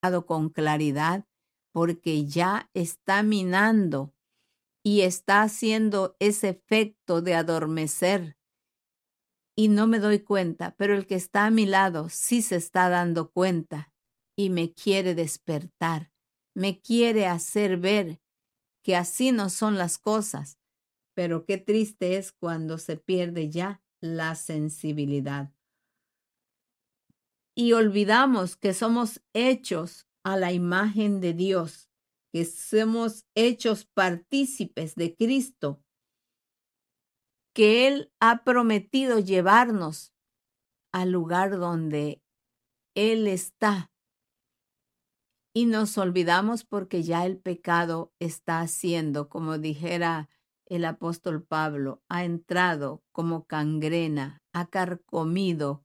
con claridad porque ya está minando y está haciendo ese efecto de adormecer y no me doy cuenta, pero el que está a mi lado sí se está dando cuenta y me quiere despertar, me quiere hacer ver que así no son las cosas, pero qué triste es cuando se pierde ya la sensibilidad. Y olvidamos que somos hechos a la imagen de Dios, que somos hechos partícipes de Cristo, que Él ha prometido llevarnos al lugar donde Él está. Y nos olvidamos porque ya el pecado está haciendo, como dijera el apóstol Pablo, ha entrado como cangrena, ha carcomido.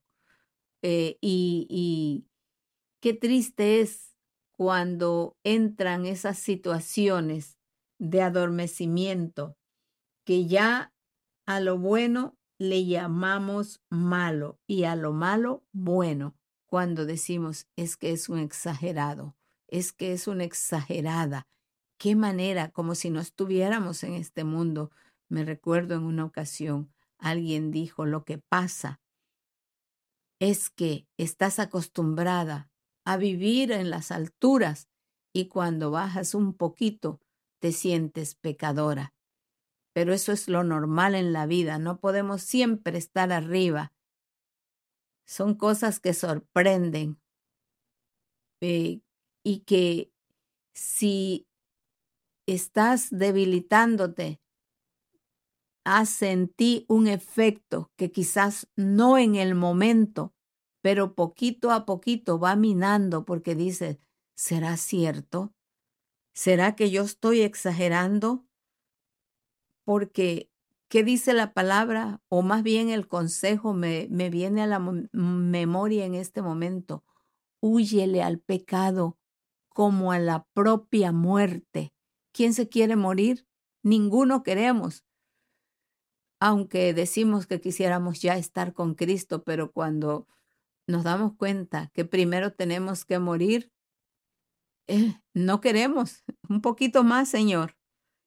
Y qué triste es cuando entran esas situaciones de adormecimiento, que ya a lo bueno le llamamos malo y a lo malo bueno, cuando decimos es que es un exagerado, es que es una exagerada. Qué manera, como si no estuviéramos en este mundo. Me recuerdo en una ocasión, alguien dijo, lo que pasa es que estás acostumbrada a vivir en las alturas y cuando bajas un poquito te sientes pecadora. Pero eso es lo normal en la vida, no podemos siempre estar arriba. Son cosas que sorprenden y que si estás debilitándote, hace en ti un efecto que quizás no en el momento, pero poquito a poquito va minando porque dices, ¿será cierto? ¿Será que yo estoy exagerando? Porque, ¿qué dice la palabra? O más bien el consejo me viene a la memoria en este momento. Húyele al pecado como a la propia muerte. ¿Quién se quiere morir? Ninguno queremos. Aunque decimos que quisiéramos ya estar con Cristo, pero cuando nos damos cuenta que primero tenemos que morir, no queremos. Un poquito más, Señor.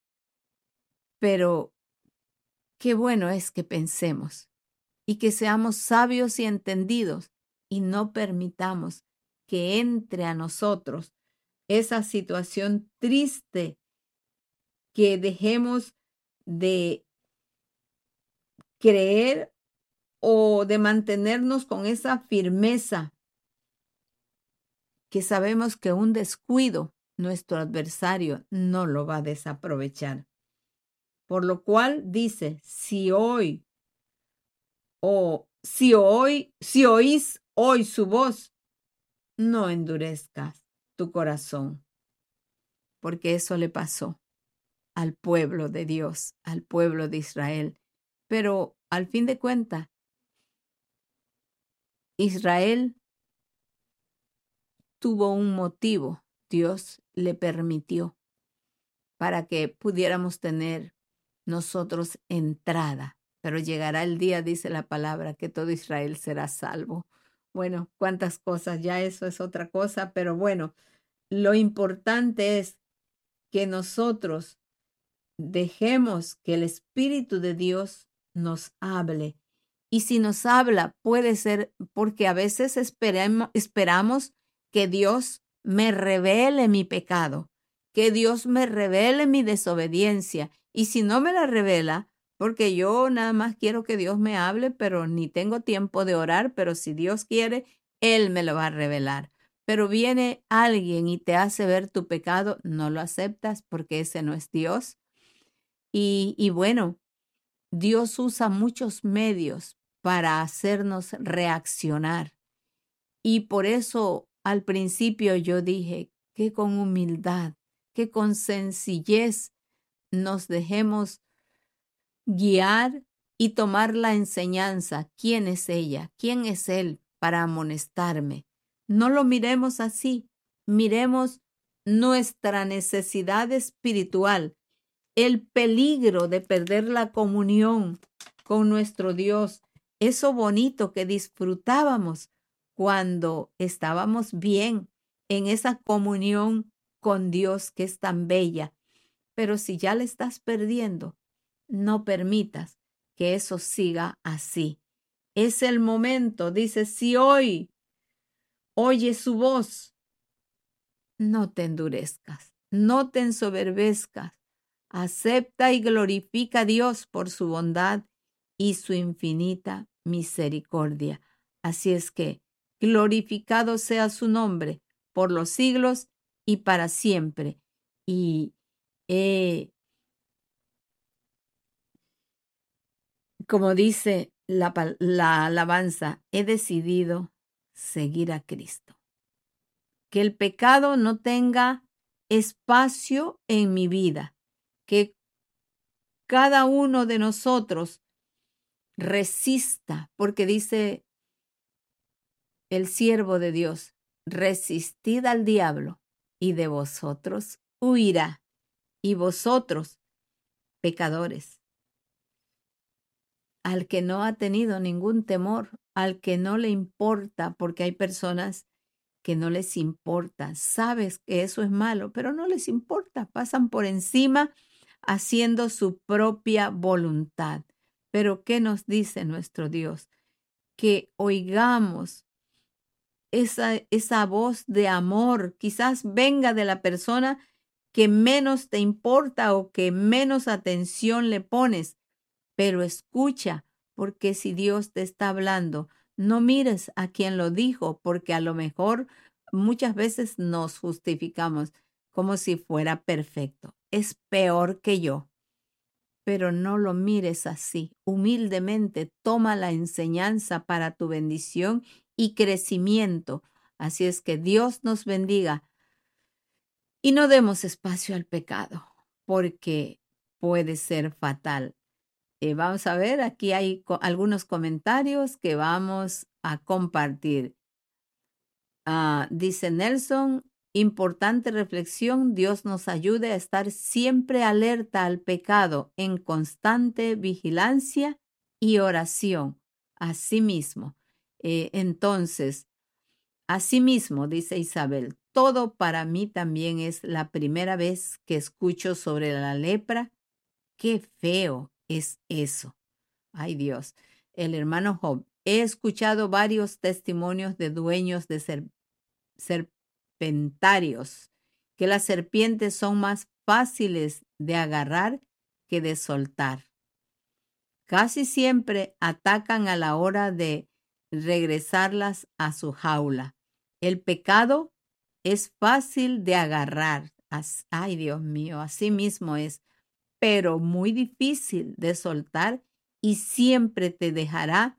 Pero qué bueno es que pensemos y que seamos sabios y entendidos y no permitamos que entre a nosotros esa situación triste, que dejemos de creer o de mantenernos con esa firmeza que sabemos que un descuido nuestro adversario no lo va a desaprovechar. Por lo cual dice, si oís hoy su voz, no endurezcas tu corazón, porque eso le pasó al pueblo de Dios, al pueblo de Israel. Pero al fin de cuentas, Israel tuvo un motivo, Dios le permitió para que pudiéramos tener nosotros entrada. Pero llegará el día, dice la palabra, que todo Israel será salvo. Bueno, cuántas cosas, ya eso es otra cosa, pero bueno, lo importante es que nosotros dejemos que el Espíritu de Dios nos hable. Y si nos habla, puede ser porque a veces esperamos que Dios me revele mi pecado, que Dios me revele mi desobediencia. Y si no me la revela, porque yo nada más quiero que Dios me hable, pero ni tengo tiempo de orar, pero si Dios quiere, Él me lo va a revelar. Pero viene alguien y te hace ver tu pecado, no lo aceptas porque ese no es Dios. Y bueno, Dios usa muchos medios para hacernos reaccionar. Y por eso al principio yo dije que con humildad, que con sencillez nos dejemos guiar y tomar la enseñanza. ¿Quién es ella? ¿Quién es él para amonestarme? No lo miremos así. Miremos nuestra necesidad espiritual, el peligro de perder la comunión con nuestro Dios, eso bonito que disfrutábamos cuando estábamos bien en esa comunión con Dios que es tan bella. Pero si ya le estás perdiendo, no permitas que eso siga así. Es el momento, dice, si hoy oyes su voz, no te endurezcas, no te ensoberbezcas. Acepta y glorifica a Dios por su bondad y su infinita misericordia. Así es que glorificado sea su nombre por los siglos y para siempre. Y como dice la alabanza, he decidido seguir a Cristo. Que el pecado no tenga espacio en mi vida, que cada uno de nosotros resista, porque dice el siervo de Dios, resistid al diablo y de vosotros huirá. Y vosotros, pecadores, al que no ha tenido ningún temor, al que no le importa, porque hay personas que no les importa, sabes que eso es malo, pero no les importa, pasan por encima haciendo su propia voluntad. Pero ¿qué nos dice nuestro Dios? Que oigamos esa voz de amor, quizás venga de la persona que menos te importa o que menos atención le pones, pero escucha, porque si Dios te está hablando, no mires a quien lo dijo, porque a lo mejor muchas veces nos justificamos como si fuera perfecto. Es peor que yo, pero no lo mires así. Humildemente toma la enseñanza para tu bendición y crecimiento. Así es que Dios nos bendiga y no demos espacio al pecado, porque puede ser fatal. Vamos a ver, aquí hay algunos comentarios que vamos a compartir. Dice Nelson, importante reflexión, Dios nos ayude a estar siempre alerta al pecado, en constante vigilancia y oración. Asimismo, entonces, asimismo, dice Isabel, todo para mí también es la primera vez que escucho sobre la lepra. Qué feo es eso. Ay Dios, el hermano Job. He escuchado varios testimonios de dueños de serpentarios, que las serpientes son más fáciles de agarrar que de soltar. Casi siempre atacan a la hora de regresarlas a su jaula. El pecado es fácil de agarrar. Ay Dios mío, así mismo es, pero muy difícil de soltar y siempre te dejará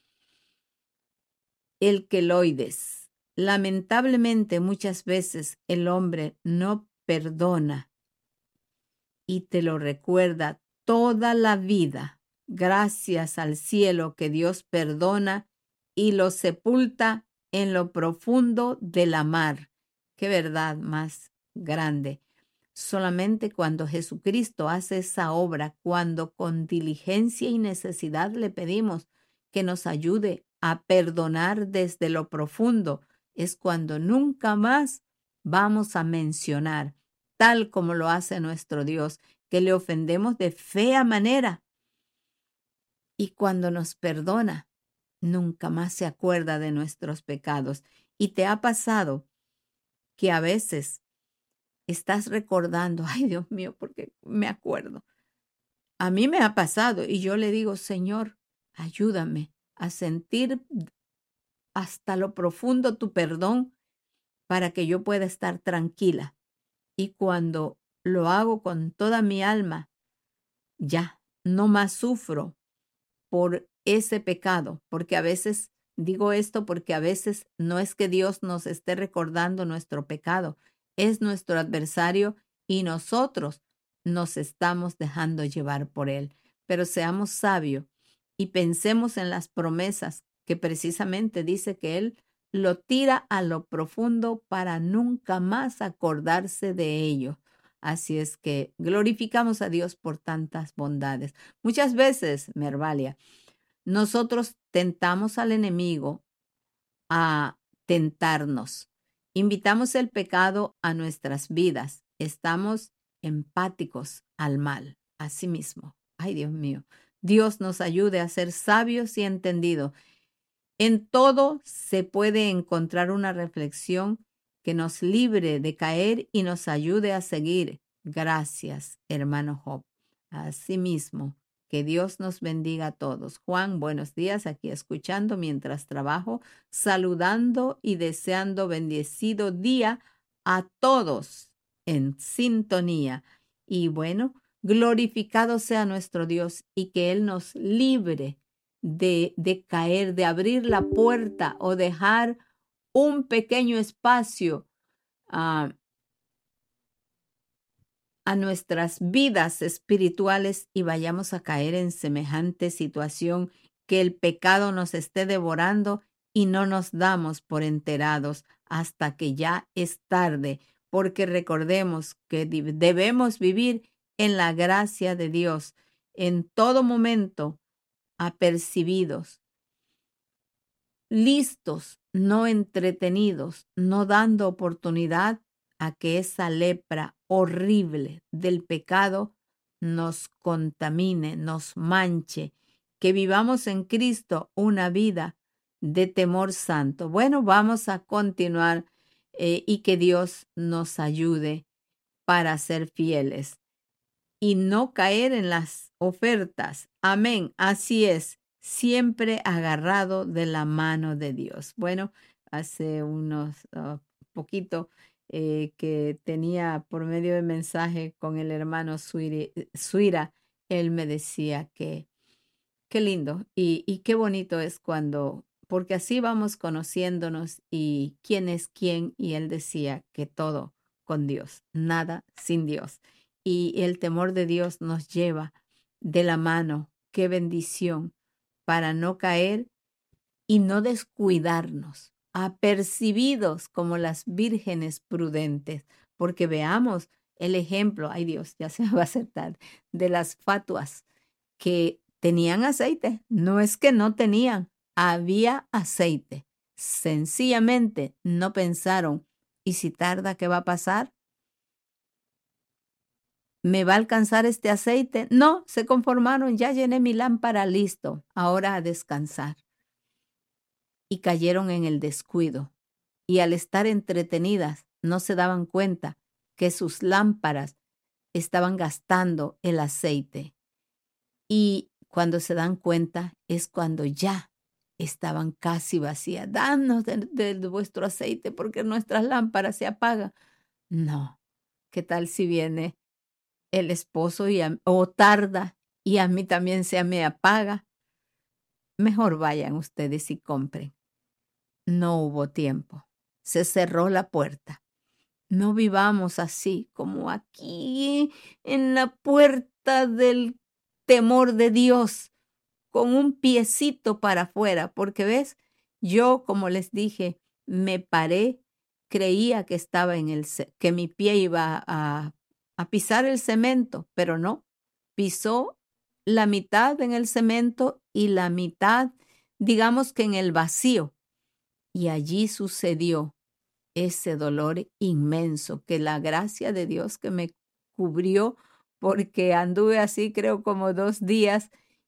el queloides. Lamentablemente muchas veces el hombre no perdona y te lo recuerda toda la vida. Gracias al cielo que Dios perdona y lo sepulta en lo profundo de la mar. Qué verdad más grande. Solamente cuando Jesucristo hace esa obra, cuando con diligencia y necesidad le pedimos que nos ayude a perdonar desde lo profundo, es cuando nunca más vamos a mencionar, tal como lo hace nuestro Dios, que le ofendemos de fea manera. Y cuando nos perdona, nunca más se acuerda de nuestros pecados. Y te ha pasado que a veces estás recordando, ay Dios mío, porque me acuerdo. A mí me ha pasado y yo le digo, Señor, ayúdame a sentir hasta lo profundo tu perdón para que yo pueda estar tranquila. Y cuando lo hago con toda mi alma, ya no más sufro por ese pecado, porque a veces digo esto porque a veces no es que Dios nos esté recordando nuestro pecado, es nuestro adversario y nosotros nos estamos dejando llevar por él. Pero seamos sabios y pensemos en las promesas que precisamente dice que él lo tira a lo profundo para nunca más acordarse de ello. Así es que glorificamos a Dios por tantas bondades. Muchas veces, Mervalia, nosotros tentamos al enemigo a tentarnos Invitamos el pecado a nuestras vidas. Estamos empáticos al mal. Así mismo. Ay, Dios mío. Dios nos ayude a ser sabios y entendidos. En todo se puede encontrar una reflexión que nos libre de caer y nos ayude a seguir. Gracias, hermano Job. Asimismo, que Dios nos bendiga a todos. Juan, buenos días, aquí escuchando mientras trabajo, saludando y deseando bendecido día a todos en sintonía. Y bueno, glorificado sea nuestro Dios y que Él nos libre de caer, de abrir la puerta o dejar un pequeño espacio a nuestras vidas espirituales y vayamos a caer en semejante situación que el pecado nos esté devorando y no nos damos por enterados hasta que ya es tarde, porque recordemos que debemos vivir en la gracia de Dios en todo momento, apercibidos, listos, no entretenidos, no dando oportunidad a que esa lepra horrible del pecado nos contamine, nos manche, que vivamos en Cristo una vida de temor santo. Bueno, vamos a continuar y que Dios nos ayude para ser fieles y no caer en las ofertas. Amén. Así es, siempre agarrado de la mano de Dios. Bueno, hace unos poquito que tenía por medio de mensaje con el hermano Suira, él me decía que qué lindo y qué bonito es cuando, porque así vamos conociéndonos y quién es quién, y él decía que todo con Dios, nada sin Dios. Y el temor de Dios nos lleva de la mano, qué bendición, para no caer y no descuidarnos, apercibidos como las vírgenes prudentes, porque veamos el ejemplo, ay Dios, ya se va a acertar, de las fatuas que tenían aceite. No es que no tenían, había aceite. Sencillamente no pensaron, ¿y si tarda qué va a pasar? ¿Me va a alcanzar este aceite? No, se conformaron, ya llené mi lámpara, listo, ahora a descansar. Y cayeron en el descuido. Y al estar entretenidas, no se daban cuenta que sus lámparas estaban gastando el aceite. Y cuando se dan cuenta es cuando ya estaban casi vacías. Danos de vuestro aceite porque nuestras lámparas se apagan. No, ¿qué tal si viene el esposo o tarda y a mí también se me apaga? Mejor vayan ustedes y compren. No hubo tiempo. Se cerró la puerta. No vivamos así como aquí en la puerta del temor de Dios, con un piecito para afuera, porque ves, yo, como les dije, me paré, creía que estaba que mi pie iba a pisar el cemento, pero no, pisó la mitad en el cemento y la mitad, digamos que en el vacío. Y allí sucedió ese dolor inmenso, que la gracia de Dios que me cubrió, porque anduve así creo como 2 días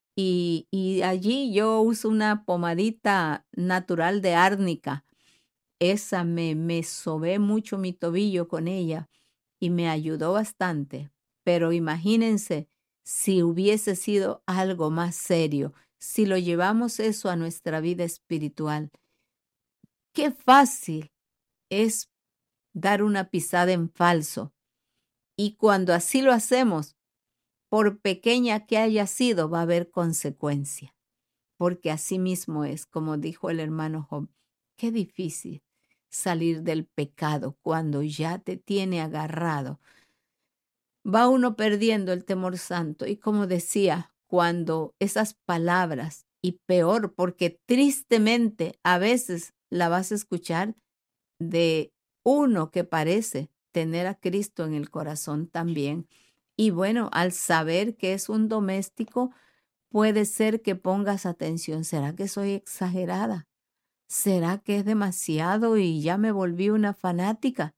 y allí yo uso una pomadita natural de árnica. Esa me sobé mucho mi tobillo con ella y me ayudó bastante. Pero imagínense si hubiese sido algo más serio, si lo llevamos eso a nuestra vida espiritual. Qué fácil es dar una pisada en falso. Y cuando así lo hacemos, por pequeña que haya sido, va a haber consecuencia. Porque así mismo es, como dijo el hermano Job, qué difícil salir del pecado cuando ya te tiene agarrado. Va uno perdiendo el temor santo. Y como decía, cuando esas palabras, y peor, porque tristemente a veces la vas a escuchar de uno que parece tener a Cristo en el corazón también. Y bueno, al saber que es un doméstico, puede ser que pongas atención. ¿Será que soy exagerada? ¿será que es demasiado y ya me volví una fanática?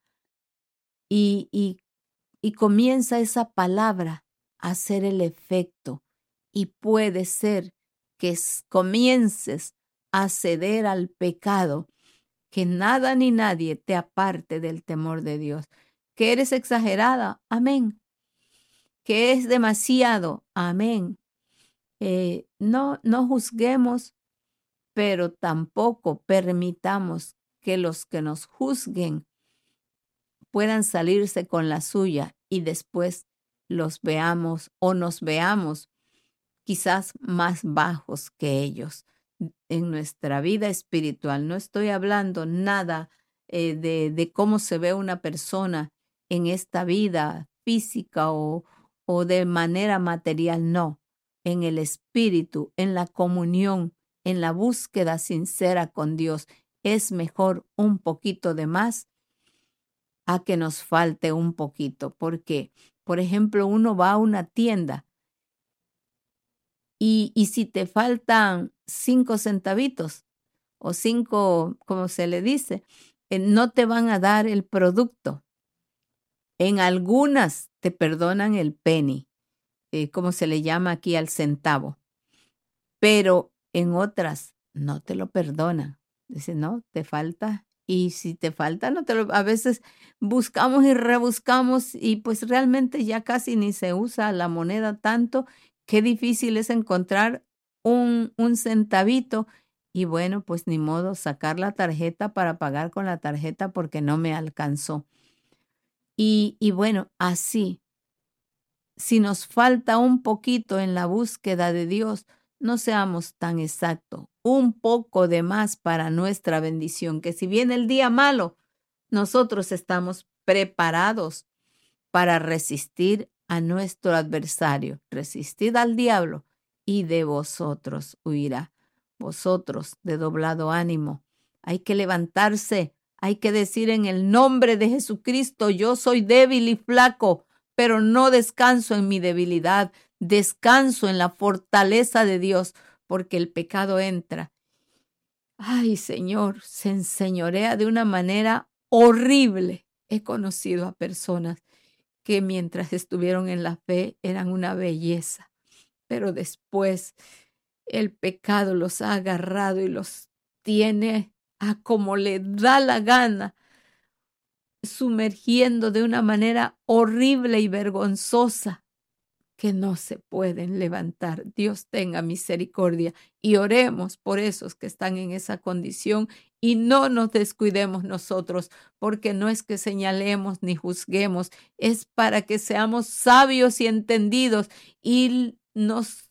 Y comienza esa palabra a hacer el efecto. Y puede ser que comiences a ceder al pecado, que nada ni nadie te aparte del temor de Dios. Que eres exagerada, amén. Que es demasiado, amén. No juzguemos, pero tampoco permitamos que los que nos juzguen puedan salirse con la suya y después los veamos o nos veamos quizás más bajos que ellos en nuestra vida espiritual. No estoy hablando nada de cómo se ve una persona en esta vida física o de manera material, no. En el espíritu, en la comunión, en la búsqueda sincera con Dios, es mejor un poquito de más a que nos falte un poquito. Porque, por ejemplo, uno va a una tienda y si te faltan 5 centavitos o 5, como se le dice, no te van a dar el producto. En algunas te perdonan el penny, como se le llama aquí al centavo, pero en otras no te lo perdonan. Dice, no, te falta. Y si te falta, no te lo... A veces buscamos y rebuscamos y pues realmente ya casi ni se usa la moneda tanto. Qué difícil es encontrar un centavito. Y bueno, pues ni modo, sacar la tarjeta para pagar con la tarjeta porque no me alcanzó. Y bueno, así, si nos falta un poquito en la búsqueda de Dios, no seamos tan exactos. Un poco de más para nuestra bendición, que si viene el día malo, nosotros estamos preparados para resistir a nuestro adversario. Resistid al diablo y de vosotros huirá. Vosotros de doblado ánimo. Hay que levantarse, hay que decir en el nombre de Jesucristo, yo soy débil y flaco, pero no descanso en mi debilidad, descanso en la fortaleza de Dios, porque el pecado entra. Ay, Señor, se enseñorea de una manera horrible. He conocido a personas que mientras estuvieron en la fe eran una belleza, pero después el pecado los ha agarrado y los tiene a como le da la gana, sumergiendo de una manera horrible y vergonzosa que no se pueden levantar. Dios tenga misericordia y oremos por esos que están en esa condición y no nos descuidemos nosotros, porque no es que señalemos ni juzguemos, es para que seamos sabios y entendidos y nos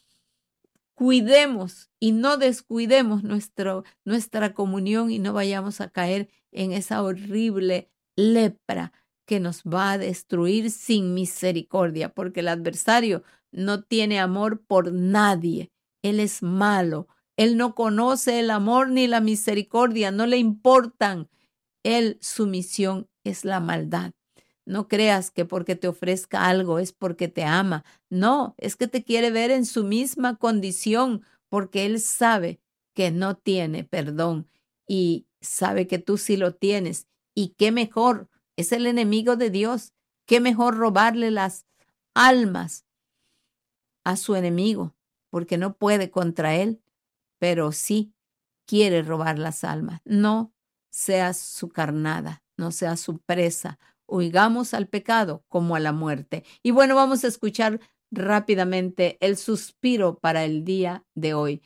cuidemos y no descuidemos nuestra comunión y no vayamos a caer en esa horrible lepra que nos va a destruir sin misericordia, porque el adversario no tiene amor por nadie. Él es malo. Él no conoce el amor ni la misericordia, no le importan. Su misión es la maldad. No creas que porque te ofrezca algo es porque te ama. No, es que te quiere ver en su misma condición, porque Él sabe que no tiene perdón y sabe que tú sí lo tienes. Y qué mejor, es el enemigo de Dios. Qué mejor robarle las almas a su enemigo, porque no puede contra él, pero sí quiere robar las almas. No seas su carnada, no seas su presa. Huigamos al pecado como a la muerte. Y bueno, vamos a escuchar rápidamente el suspiro para el día de hoy.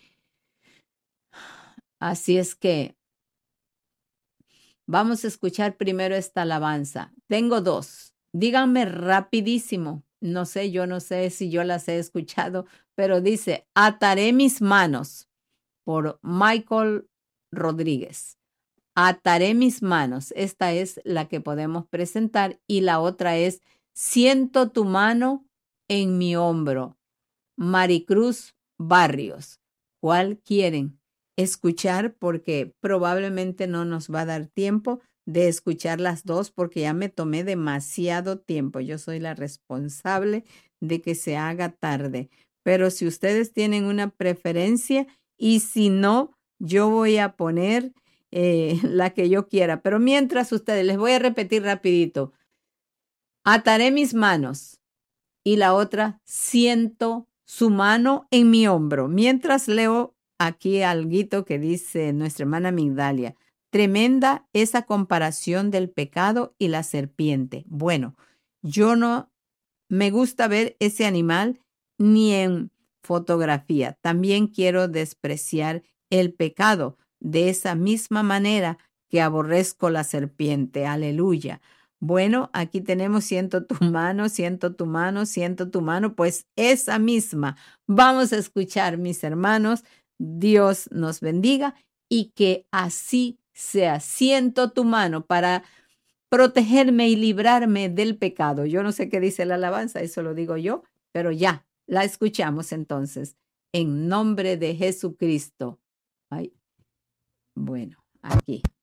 Así es que vamos a escuchar primero esta alabanza. Tengo 2. Díganme rapidísimo. No sé, yo no sé si yo las he escuchado, pero dice, ataré mis manos por Michael Rodríguez. Ataré mis manos. Esta es la que podemos presentar y la otra es siento tu mano en mi hombro. Maricruz Barrios. ¿Cuál quieren escuchar? Porque probablemente no nos va a dar tiempo de escuchar las dos porque ya me tomé demasiado tiempo. Yo soy la responsable de que se haga tarde. Pero si ustedes tienen una preferencia y si no, yo voy a poner la que yo quiera. Pero mientras ustedes, les voy a repetir rapidito. Ataré mis manos y la otra, siento su mano en mi hombro. Mientras leo aquí alguito que dice nuestra hermana Migdalia. Tremenda esa comparación del pecado y la serpiente. Bueno, yo no me gusta ver ese animal ni en fotografía. También quiero despreciar el pecado de esa misma manera que aborrezco la serpiente. Aleluya. Bueno, aquí tenemos siento tu mano, siento tu mano, siento tu mano, pues esa misma. Vamos a escuchar, mis hermanos. Dios nos bendiga y que así sea. Siento tu mano para protegerme y librarme del pecado. Yo no sé qué dice la alabanza, eso lo digo yo, pero ya, la escuchamos entonces. En nombre de Jesucristo. Ay, bueno, aquí.